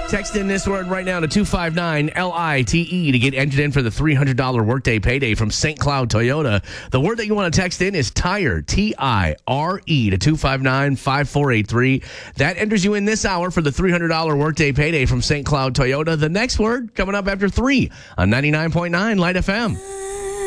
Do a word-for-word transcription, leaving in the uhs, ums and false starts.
Text in this word right now to two five nine L I T E to get entered in for the three hundred dollars workday payday from Saint Cloud Toyota. The word that you want to text in is tire, T I R E, to two five nine five four eight three. That enters you in this hour for the three hundred dollars workday payday from Saint Cloud Toyota. The next word coming up after three on ninety-nine point nine Light F M.